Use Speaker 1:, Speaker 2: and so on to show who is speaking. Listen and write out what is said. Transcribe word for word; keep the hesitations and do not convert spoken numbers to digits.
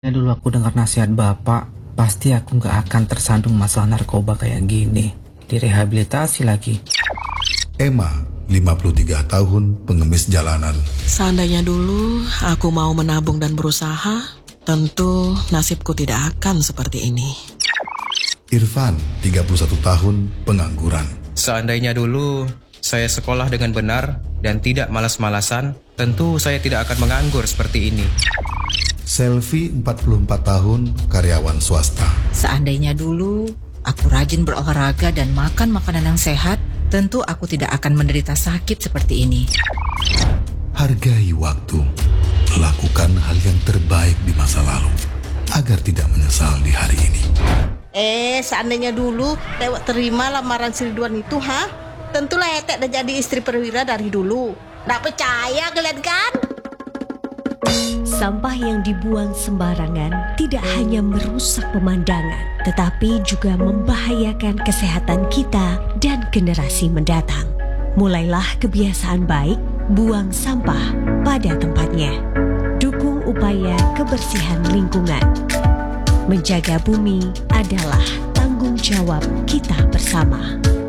Speaker 1: Ya dulu aku dengar nasihat bapak, pasti aku nggak akan tersandung masalah narkoba kayak gini. Direhabilitasi lagi.
Speaker 2: Emma, lima puluh tiga tahun, pengemis jalanan.
Speaker 3: Seandainya dulu aku mau menabung dan berusaha, tentu nasibku tidak akan seperti ini.
Speaker 2: Irfan, tiga puluh satu tahun, pengangguran.
Speaker 4: Seandainya dulu saya sekolah dengan benar dan tidak malas-malasan, tentu saya tidak akan menganggur seperti ini.
Speaker 2: Selvi, empat puluh empat tahun, karyawan swasta.
Speaker 5: Seandainya dulu aku rajin berolahraga dan makan makanan yang sehat, tentu aku tidak akan menderita sakit seperti ini.
Speaker 2: Hargai waktu. Lakukan hal yang terbaik di masa lalu agar tidak menyesal di hari ini.
Speaker 6: Eh, seandainya dulu lewat terima lamaran si Ridwan itu, ha? Tentulah Etek udah jadi istri perwira dari dulu. Nggak percaya kalian kan?
Speaker 7: Sampah yang dibuang sembarangan tidak hanya merusak pemandangan, tetapi juga membahayakan kesehatan kita dan generasi mendatang. Mulailah kebiasaan baik, buang sampah pada tempatnya. Dukung upaya kebersihan lingkungan. Menjaga bumi adalah tanggung jawab kita bersama.